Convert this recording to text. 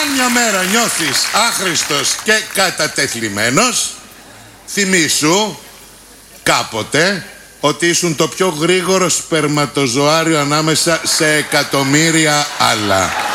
Αν μια μέρα νιώθεις άχρηστος και κατατεθλιμμένος, θυμήσου κάποτε ότι ήσουν το πιο γρήγορο σπερματοζωάριο ανάμεσα σε εκατομμύρια άλλα.